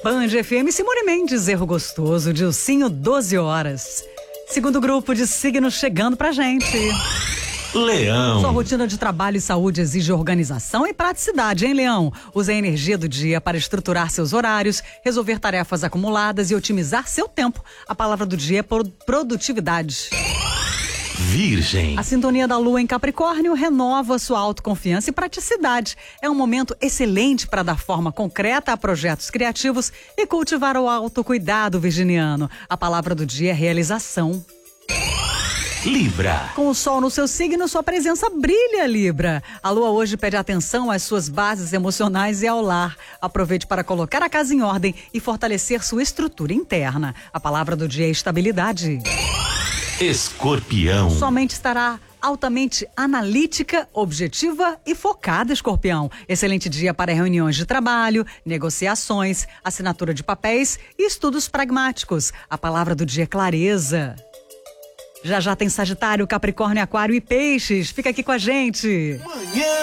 Band FM, Simone Mendes, Erro Gostoso, Dilcinho, 12 horas. Segundo grupo de signos chegando pra gente. Leão. Sua rotina de trabalho e saúde exige organização e praticidade, hein, Leão? Use a energia do dia para estruturar seus horários, resolver tarefas acumuladas e otimizar seu tempo. A palavra do dia é produtividade. Virgem. A sintonia da lua em Capricórnio renova sua autoconfiança e praticidade. É um momento excelente para dar forma concreta a projetos criativos e cultivar o autocuidado virginiano. A palavra do dia é realização. Libra. Com o sol no seu signo, sua presença brilha, Libra. A lua hoje pede atenção às suas bases emocionais e ao lar. Aproveite para colocar a casa em ordem e fortalecer sua estrutura interna. A palavra do dia é estabilidade. Escorpião. Sua mente estará altamente analítica, objetiva e focada, Escorpião. Excelente dia para reuniões de trabalho, negociações, assinatura de papéis e estudos pragmáticos. A palavra do dia é clareza. Já tem Sagitário, Capricórnio, Aquário e Peixes. Fica aqui com a gente. Manhã